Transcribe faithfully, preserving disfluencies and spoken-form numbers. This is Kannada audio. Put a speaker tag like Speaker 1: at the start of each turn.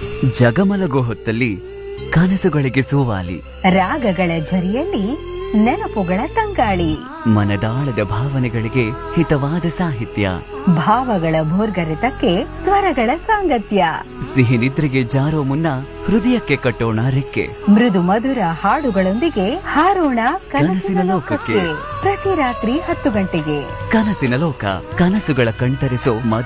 Speaker 1: ಜಗಮಲಗೋ ಹೊತ್ತಲ್ಲಿ ಕನಸುಗಳಿಗೆ ಸೋವಾಲಿ,
Speaker 2: ರಾಗಗಳ ಝರಿಯಲ್ಲಿ ನೆನಪುಗಳ ತಂಗಾಳಿ,
Speaker 1: ಮನದಾಳದ ಭಾವನೆಗಳಿಗೆ ಹಿತವಾದ ಸಾಹಿತ್ಯ,
Speaker 2: ಭಾವಗಳ ಭೋರ್ಗರೆತಕ್ಕೆ ಸ್ವರಗಳ ಸಾಂಗತ್ಯ,
Speaker 1: ಸಿಹಿ ನಿದ್ರೆಗೆ ಜಾರೋ ಮುನ್ನ ಹೃದಯಕ್ಕೆ ಕಟ್ಟೋಣ ರೆಕ್ಕೆ,
Speaker 2: ಮೃದು ಮಧುರ ಹಾಡುಗಳೊಂದಿಗೆ ಹಾರೋಣ
Speaker 1: ಕನಸಿನ
Speaker 2: ಕನಸಿನ
Speaker 1: ಲೋಕಕ್ಕೆ.
Speaker 2: ಲೋಕಕ್ಕೆ. ಪ್ರತಿ ರಾತ್ರಿ ಹತ್ತು ಗಂಟೆಗೆ
Speaker 1: ಕನಸಿನ ಲೋಕ, ಕನಸುಗಳ ಕಣ್ತರಿಸೋ